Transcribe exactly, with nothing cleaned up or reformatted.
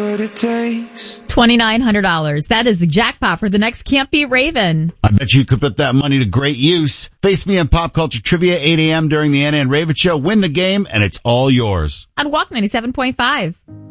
what it takes. twenty-nine hundred dollars. That is the jackpot for the next Can't Be Raven. I bet you could put that money to great use. Face me in Pop Culture Trivia, eight a.m. during the Anna and Raven Show. Win the game, and it's all yours. On Walk ninety-seven point five.